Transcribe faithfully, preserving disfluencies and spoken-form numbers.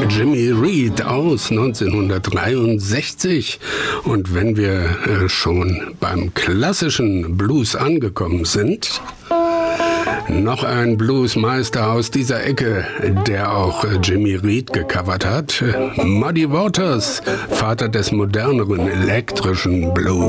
Jimmy Reed aus neunzehnhundertdreiundsechzig. Und wenn wir äh, schon beim klassischen Blues angekommen sind, noch ein Bluesmeister aus dieser Ecke, der auch äh, Jimmy Reed gecovert hat. Muddy Waters, Vater des moderneren elektrischen Blues.